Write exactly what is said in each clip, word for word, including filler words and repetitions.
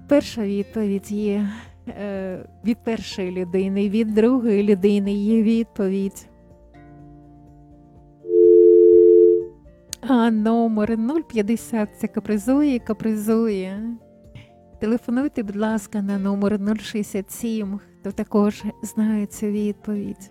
Перша відповідь є е, від першої людини, від другої людини є відповідь. А номер нуль п'ятдесят це капризує, капризує. Телефонуйте, будь ласка, на номер нуль шістдесят сім, хто також знає цю відповідь.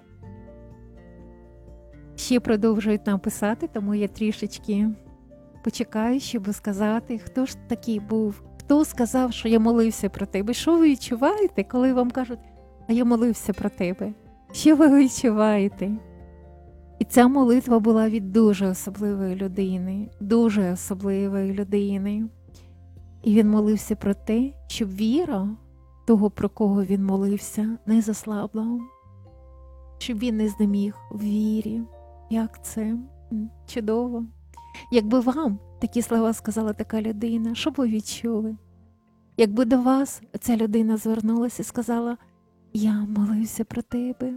Ще продовжують нам писати, тому я трішечки почекаю, щоб сказати, хто ж такий був, хто сказав, що я молився про тебе. Що ви відчуваєте, коли вам кажуть, а я молився про тебе? Що ви відчуваєте? І ця молитва була від дуже особливої людини, дуже особливої людини. І він молився про те, щоб віра того, про кого він молився, не заслабла. Щоб він не знеміг в вірі. Як це? Чудово. Якби вам такі слова сказала така людина, що б ви відчули? Якби до вас ця людина звернулася і сказала, я молився про тебе.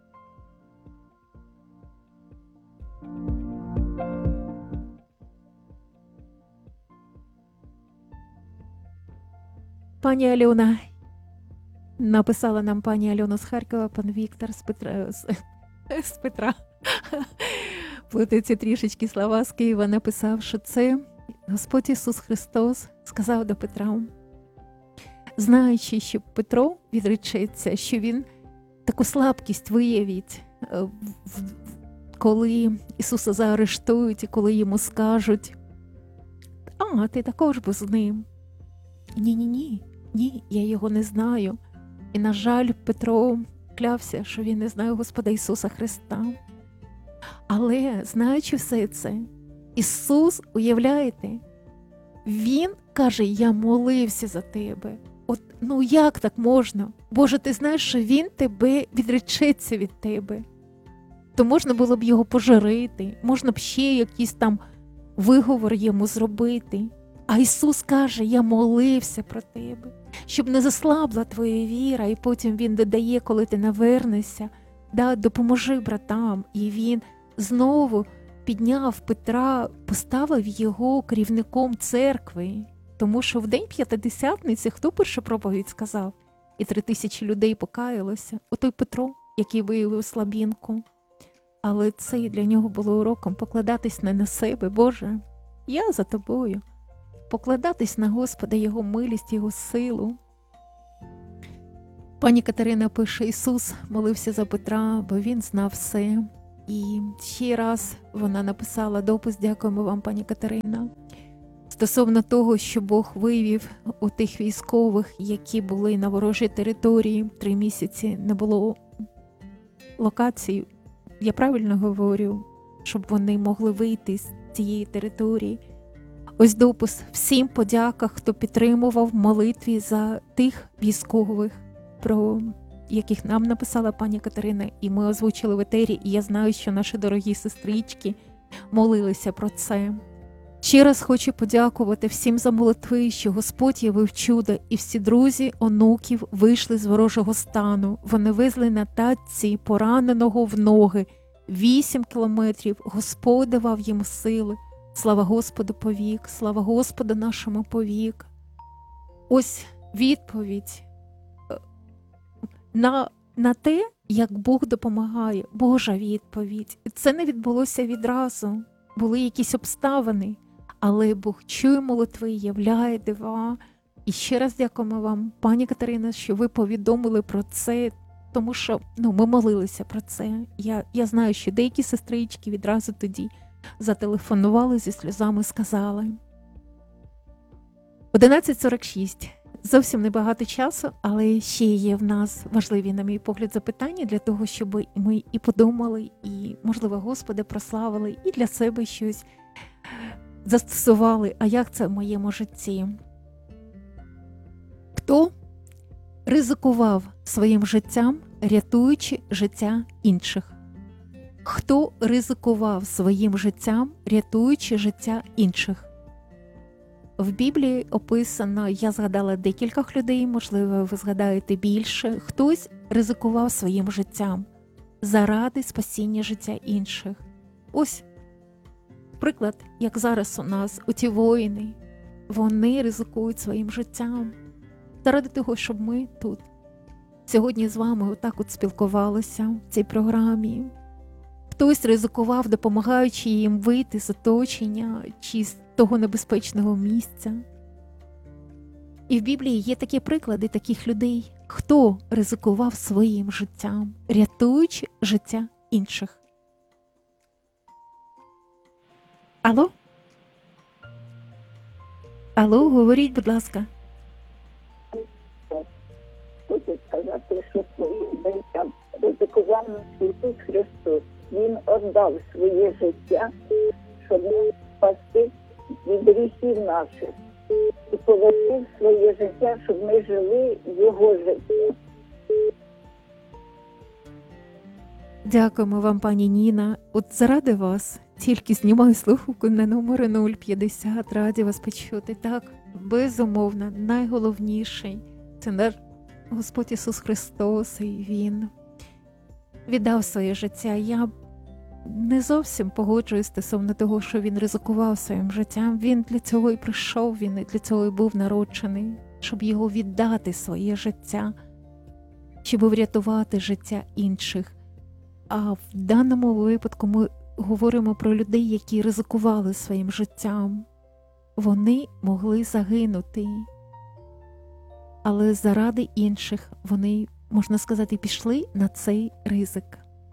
Пані Альона, написала нам пані Альона з Харкова, пан Віктор з Петра, з, з Петра, плутаються трішечки слова, з Києва, написав, що це Господь Ісус Христос сказав до Петра, знаючи, що Петро відречеться, що він таку слабкість виявить, коли Ісуса заарештують і коли йому скажуть, а, ти також був з ним. Ні-ні-ні, ні, я його не знаю. І, на жаль, Петро клявся, що він не знає Господа Ісуса Христа. Але, знаючи все це, Ісус, уявляєте, Він каже, я молився за тебе. От, ну як так можна? Боже, ти знаєш, що Він тебе відречеться від тебе. То можна було б його пожурити, можна б ще якийсь там виговор йому зробити. А Ісус каже, я молився про тебе, щоб не заслабла твоя віра. І потім Він додає, коли ти навернешся, да, допоможи братам. І Він знову підняв Петра, поставив його керівником церкви. Тому що в день П'ятидесятниці хто першу проповідь сказав? І три тисячі людей покаялося. Отой Петро, який виявив слабінку. Але це для нього було уроком покладатись не на себе. Боже, я за тобою. Покладатись на Господа, Його милість, Його силу. Пані Катерина пише, Ісус молився за Петра, бо Він знав все. І ще раз вона написала допис, дякуємо вам, пані Катерина, стосовно того, що Бог вивів у тих військових, які були на ворожій території, три місяці не було локацій. Я правильно говорю, щоб вони могли вийти з цієї території. Ось допис. Всім подяка, хто підтримував в молитві за тих військових, про яких нам написала пані Катерина, і ми озвучили в етері, і я знаю, що наші дорогі сестрички молилися про це. Ще раз хочу подякувати всім за молитви, що Господь явив чудо, і всі друзі онуків вийшли з ворожого стану. Вони везли на татці пораненого в ноги. Вісім кілометрів. Господь давав їм сили. Слава Господу повік, слава Господу нашому повік. Ось відповідь на, на те, як Бог допомагає, Божа відповідь. Це не відбулося відразу, були якісь обставини, але Бог чує молитви, являє дива. І ще раз дякуємо вам, пані Катерина, що ви повідомили про це, тому що ну, ми молилися про це. Я, я знаю, що деякі сестрички відразу тоді зателефонували, зі сльозами сказали. одинадцять сорок шість. Зовсім небагато часу, але ще є в нас важливі, на мій погляд, запитання для того, щоб ми і подумали, і, можливо, Господа прославили, і для себе щось застосували. А як це в моєму житті? Хто ризикував своїм життям, рятуючи життя інших? Хто ризикував своїм життям, рятуючи життя інших? В Біблії описано, я згадала декількох людей, можливо, ви згадаєте більше. Хтось ризикував своїм життям заради спасіння життя інших. Ось приклад, як зараз у нас, оті воїни, вони ризикують своїм життям. заради того, щоб ми тут сьогодні з вами отак от спілкувалися в цій програмі. Хтось ризикував, допомагаючи їм вийти з оточення чи з того небезпечного місця. І в Біблії є такі приклади таких людей, хто ризикував своїм життям, рятуючи життя інших. Алло? Алло, говоріть, будь ласка. Хочу сказати, що своїм життям ризикував наш Ісус Христос. Він віддав своє життя, щоб нас спасти від гріхів наших. І повернув своє життя, щоб ми жили Його життя. Дякуємо вам, пані Ніна. От заради вас тільки знімаю слухавку на номер нуль п'ятдесят. Раді вас почути. Так, безумовно, найголовніший – це наш Господь Ісус Христос, і Він віддав своє життя. Я не зовсім погоджуюсь стосовно того, що Він ризикував своїм життям. Він для цього і прийшов, Він і для цього і був народжений, щоб Його віддати своє життя, щоб врятувати життя інших. А в даному випадку ми говоримо про людей, які ризикували своїм життям. Вони могли загинути, але заради інших вони, можна сказати, пішли на цей ризик.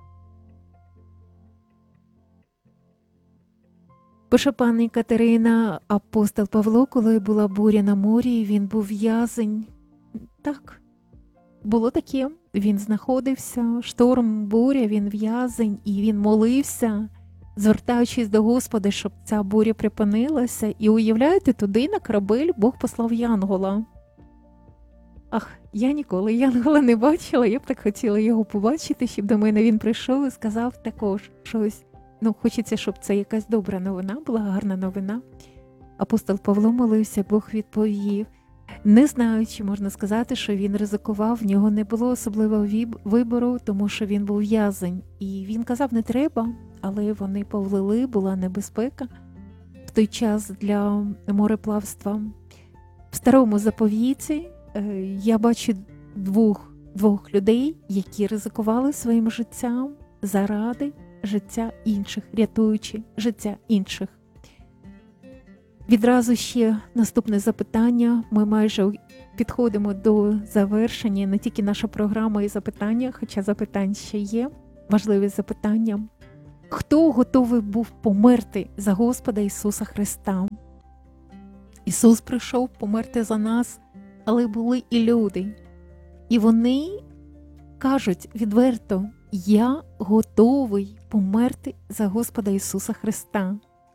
Пише пані Катерина, апостол Павло, коли була буря на морі, він був в'язень. Так, було таке. Він знаходився, шторм, буря, він в'язень, і він молився, звертаючись до Господа, щоб ця буря припинилася. І уявляєте, туди на корабель Бог послав янгола. Ах, я ніколи янгола не бачила, я б так хотіла його побачити, щоб до мене він прийшов і сказав також щось. Ну, хочеться, щоб це якась добра новина була, гарна новина. Апостол Павло молився, Бог відповів. Не знаю, чи можна сказати, що він ризикував, в нього не було особливого вибору, тому що він був в'язень. І він казав, не треба, але вони повлили, була небезпека в той час для мореплавства. В Старому Заповіті я бачу двох, двох людей, які ризикували своїм життям заради життя інших, рятуючи життя інших. Відразу ще наступне запитання. Ми майже підходимо до завершення, не тільки наша програма і запитання, хоча запитань ще є, важливі запитання. Хто готовий був померти за Господа Ісуса Христа? Ісус прийшов померти за нас, але були і люди. І вони кажуть відверто, я готовий померти за Господа Ісуса Христа.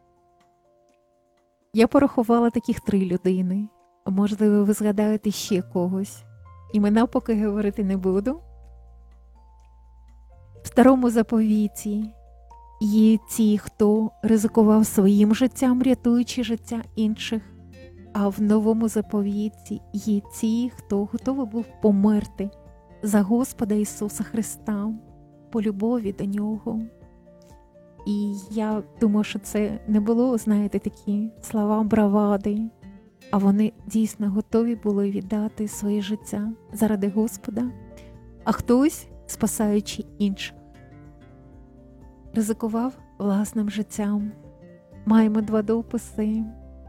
Я порахувала таких три людини. Можливо, ви згадаєте ще когось. Імена поки говорити не буду. В Старому Заповіті є ті, хто ризикував своїм життям, рятуючи життя інших. А в Новому Заповіті є ті, хто готовий був померти за Господа Ісуса Христа по любові до Нього. І я думаю, що це не було, знаєте, такі слова бравади, а вони дійсно готові були віддати своє життя заради Господа, а хтось, спасаючи інших, ризикував власним життям. Маємо два дописи.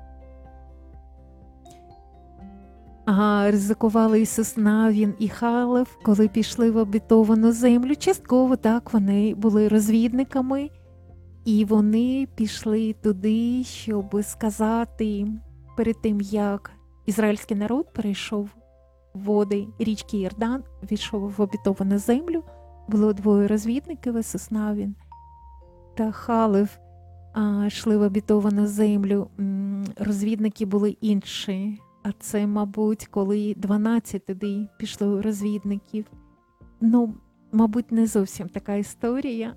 Ага, ризикували Ісус Навін і Халев, коли пішли в обітовану землю. Частково так, вони були розвідниками, і вони пішли туди, щоб сказати, перед тим, як ізраїльський народ перейшов води річки Йордан, війшов в обітовану землю, було двоє розвідників, Ісус Навін та Халев, а йшли в обітовану землю. Розвідники були інші. А це, мабуть, коли дванадцять туди пішло розвідників. Ну, мабуть, не зовсім така історія.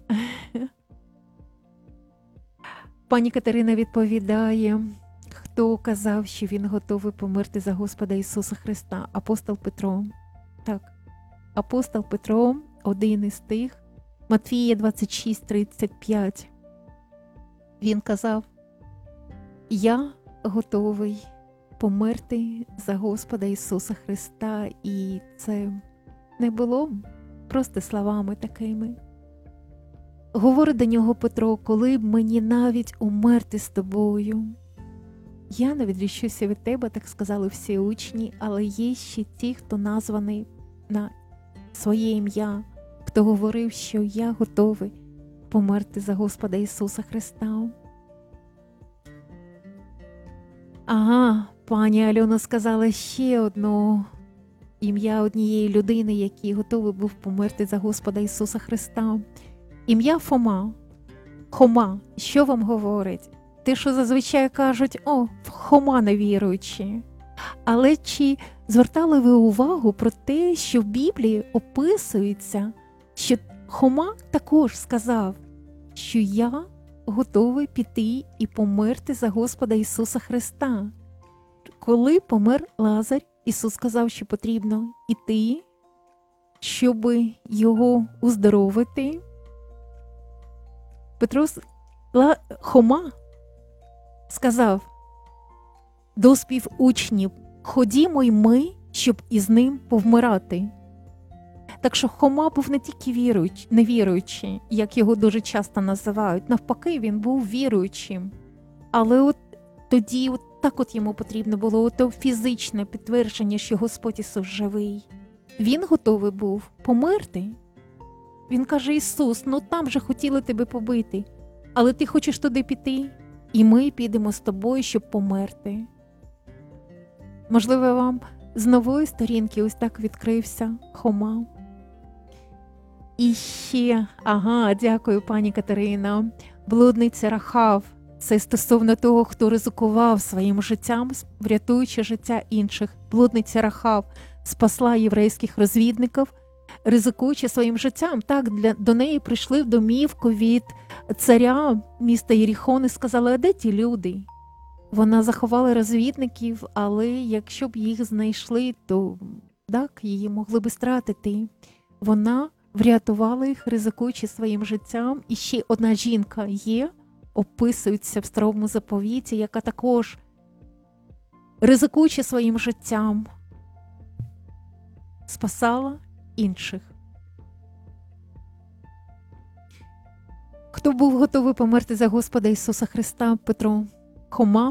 Пані Катерина відповідає, хто казав, що він готовий померти за Господа Ісуса Христа? Апостол Петро. Так, апостол Петро, один із тих, Матвія двадцять шість тридцять п'ять. Він казав, я готовий померти за Господа Ісуса Христа. І це не було просто словами такими. Говорить до нього Петро: коли б мені навіть умерти з тобою. Я не відріщуся від тебе, так сказали всі учні, але є ще ті, хто названий на своє ім'я, хто говорив, що я готовий померти за Господа Ісуса Христа. Ага, пані Альона сказала ще одне ім'я однієї людини, який готовий був померти за Господа Ісуса Христа. Ім'я Фома. Хома, що вам говорить? Те, що зазвичай кажуть: о, Хома невіруючий. Але чи звертали ви увагу про те, що в Біблії описується, що Хома також сказав, що я готовий піти і померти за Господа Ісуса Христа? Коли помер Лазар, Ісус сказав, що потрібно іти, щоб його уздоровити. Петро, Хома сказав до співучнів: ходімо й ми, щоб із ним повмирати. Так що Хома був не тільки віруючий, невіруючий, як його дуже часто називають. Навпаки, він був віруючим. Але от тоді от так от йому потрібно було ото фізичне підтвердження, що Господь Ісус живий. Він готовий був померти. Він каже: Ісус, ну там же хотіли тебе побити, але ти хочеш туди піти, і ми підемо з тобою, щоб померти. Можливо, вам з нової сторінки ось так відкрився Хома. І ще, ага, дякую, пані Катерина, блудниця Рахав. Це стосовно того, хто ризикував своїм життям, врятуючи життя інших. Блудниця Рахав спасла єврейських розвідників, ризикуючи своїм життям. Так, для, до неї прийшли в домівку від царя міста Єріхон і сказали: а де ті люди? Вона заховала розвідників, але якщо б їх знайшли, то так, її могли б стратити. Вона врятувала їх, ризикуючи своїм життям. І ще одна жінка є, описується в Старому Заповіті, яка також, ризикуючи своїм життям, спасала інших. Хто був готовий померти за Господа Ісуса Христа? Петро. Хома.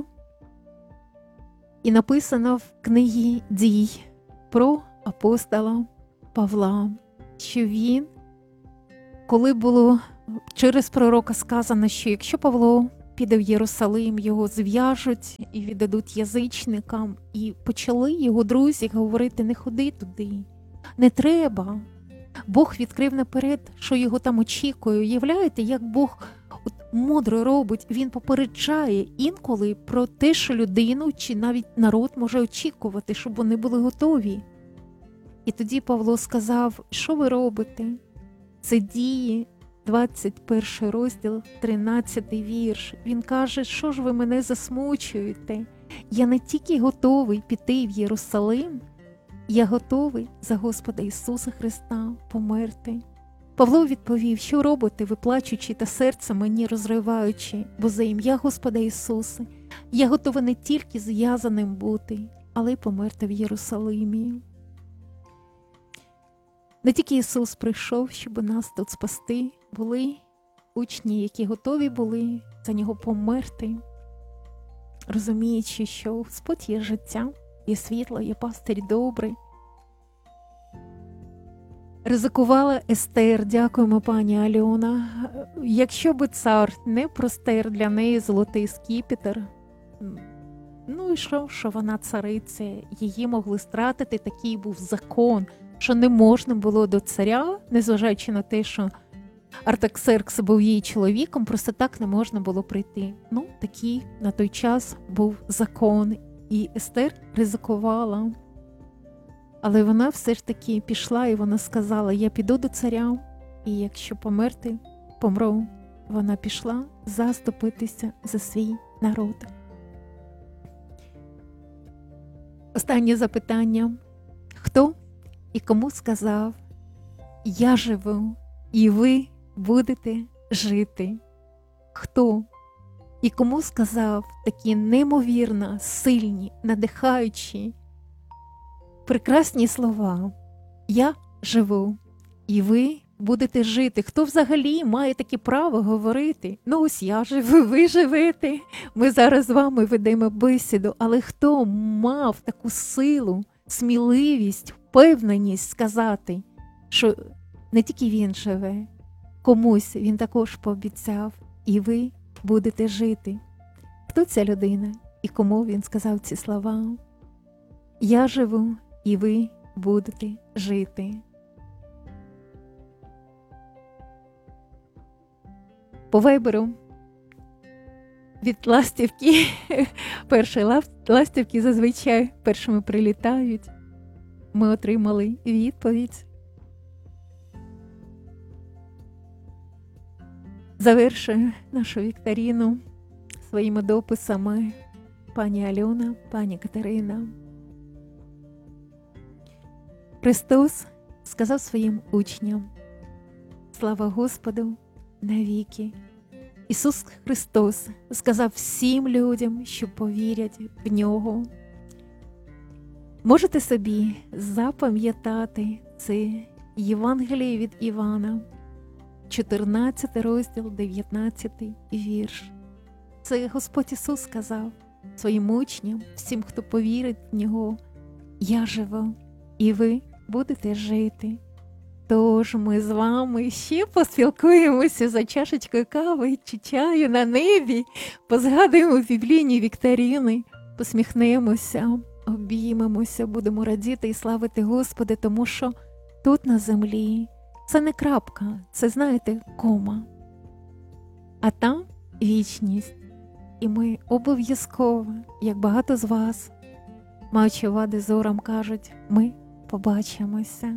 І написано в книгі «Дій» про апостола Павла, що він, коли було через пророка сказано, що якщо Павло піде в Єрусалим, його зв'яжуть і віддадуть язичникам, і почали його друзі говорити: не ходи туди, не треба. Бог відкрив наперед, що його там очікує. Уявляєте, як Бог от мудро робить, він попереджає інколи про те, що людину чи навіть народ може очікувати, щоб вони були готові. І тоді Павло сказав: що ви робите? Це Дії, двадцять перший розділ, тринадцятий вірш. Він каже: що ж ви мене засмучуєте? Я не тільки готовий піти в Єрусалим, я готовий за Господа Ісуса Христа померти. Павло відповів: що робите ви, плачучи та серце мені розриваючи, бо за ім'я Господа Ісуса я готовий не тільки зв'язаним бути, але й померти в Єрусалимі. Не тільки Ісус прийшов, щоб нас тут спасти, були учні, які готові були за Нього померти, розуміючи, що Господь є життя, є світло, є пастир добрий. Ризикувала Естер, дякуємо, пані Альона. Якщо би цар не простер для неї золотий скіпетр, ну і що, що вона цариця, її могли стратити, такий був закон, що не можна було до царя, незважаючи на те, що Артаксеркс був її чоловіком, просто так не можна було прийти. Ну, такий на той час був закон, і Естер ризикувала. Але вона все ж таки пішла, і вона сказала: я піду до царя, і якщо померти, помру. Вона пішла заступитися за свій народ. Останнє запитання. Хто і кому сказав: я живу, і ви будете жити? Хто І кому сказав такі неймовірно сильні, надихаючі, прекрасні слова: «Я живу, і ви будете жити». Хто взагалі має таке право говорити? Ну ось я живу, ви живете. Ми зараз з вами ведемо бесіду. Але хто мав таку силу, сміливість, впевненість сказати, що не тільки він живе, комусь він також пообіцяв, і ви будете жити? Хто ця людина і кому він сказав ці слова? «Я живу, і ви будете жити». По вайберу від ластівки, перші ластівки зазвичай першими прилітають, ми отримали відповідь. Завершує нашу вікторину своїми дописами пані Альона, пані Катерина. Христос сказав своїм учням: «Слава Господу навіки». Ісус Христос сказав всім людям, що повірять в Нього. Можете собі запам'ятати це Євангеліє від Івана, чотирнадцятий розділ, дев'ятнадцятий вірш. Це Господь Ісус сказав своїм учням, всім, хто повірить в Нього: «Я живу, і ви будете жити». Тож ми з вами ще поспілкуємося за чашечкою кави чи чаю на небі, позгадуємо біблійні вікторини, посміхнемося, обіймемося, будемо радіти і славити Господа, тому що тут на землі це не крапка, це, знаєте, кома. А там вічність. І ми обов'язково, як багато з вас, маючи вади зором, кажуть, ми побачимося.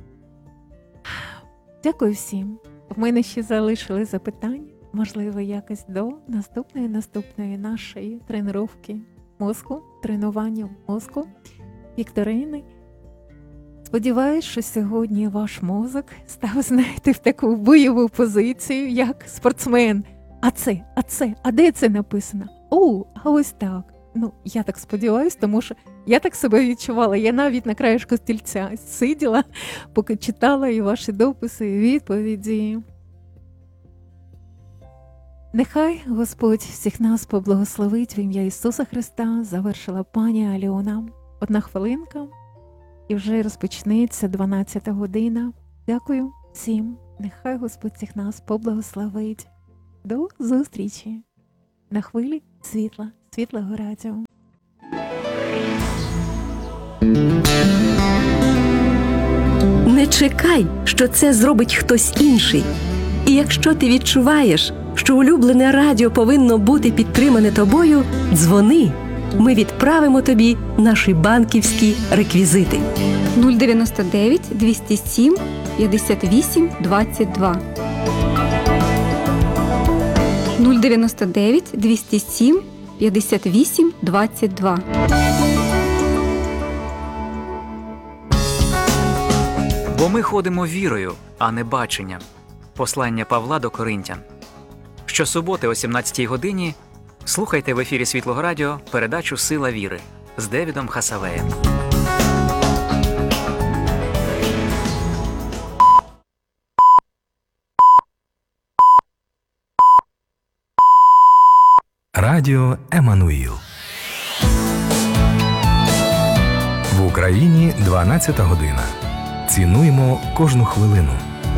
Дякую всім. В мене ще залишили запитання, можливо, якось до наступної наступної нашої тренування мозку, тренування мозку, вікторини. Сподіваюсь, що сьогодні ваш мозок став, знаєте, в таку бойову позицію, як спортсмен. А це, а це, а де це написано? О, а ось так. Ну, я так сподіваюся, тому що я так себе відчувала. Я навіть на краєшку стільця сиділа, поки читала і ваші дописи, і відповіді. Нехай Господь всіх нас поблагословить в ім'я Ісуса Христа, завершила пані Альона. Одна хвилинка, і вже розпочнеться дванадцята година. Дякую всім. Нехай Господь всіх нас поблагословить. До зустрічі на хвилі світла, світлого радіо. Не чекай, що це зробить хтось інший. І якщо ти відчуваєш, що улюблене радіо повинно бути підтримане тобою, дзвони. Ми відправимо тобі наші банківські реквізити. нуль дев'яносто дев'ять двісті сім п'ятдесят вісім двадцять два. нуль дев'яносто дев'ять двісті сім п'ятдесят вісім двадцять два. Бо ми ходимо вірою, а не баченням. Послання Павла до Коринтян. Щосуботи о сімнадцятій годині слухайте в ефірі Світлого Радіо передачу «Сила віри» з Девідом Хасавеєм. Радіо Еммануїл. В Україні дванадцята година. Цінуємо кожну хвилину.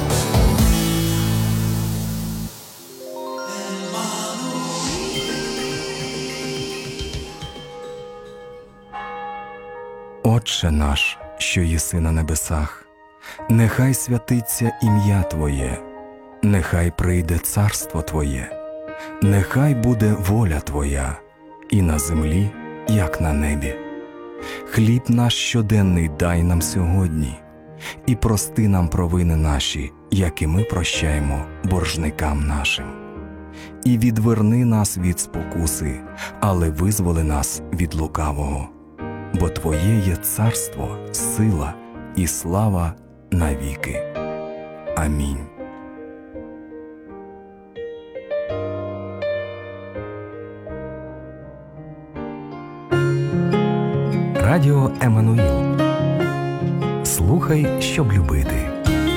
Отче наш, що єси на небесах, нехай святиться ім'я Твоє, нехай прийде царство Твоє, нехай буде воля Твоя, і на землі, як на небі. Хліб наш щоденний дай нам сьогодні, і прости нам провини наші, як і ми прощаємо боржникам нашим. І відверни нас від спокуси, але визволи нас від лукавого. Бо Твоє є царство, сила і слава навіки. Амінь. Радіо Еммануїл. Слухай, щоб любити.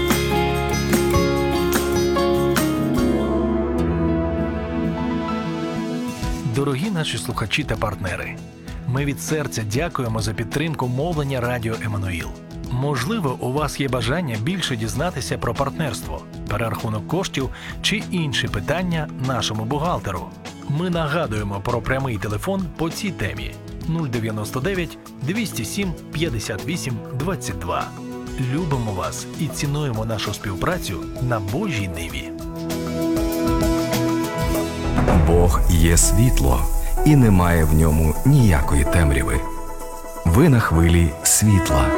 Дорогі наші слухачі та партнери, ми від серця дякуємо за підтримку мовлення Радіо Еммануїл. Можливо, у вас є бажання більше дізнатися про партнерство, перерахунок коштів чи інші питання нашому бухгалтеру. Ми нагадуємо про прямий телефон по цій темі нуль дев'яносто дев'ять двісті сім п'ятдесят вісім двадцять два. Любимо вас і цінуємо нашу співпрацю на Божій ниві. Бог є світло, і немає в ньому ніякої темряви. Ви на хвилі світла.